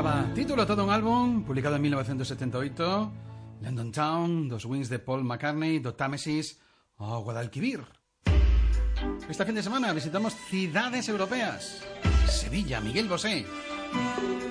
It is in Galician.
sonaba. Título todo un álbum publicado en 1978. London Town, dos Wings de Paul McCartney, do Támesis o Guadalquivir. Este fin de semana visitamos ciudades europeas. Sevilla, Miguel Bosé.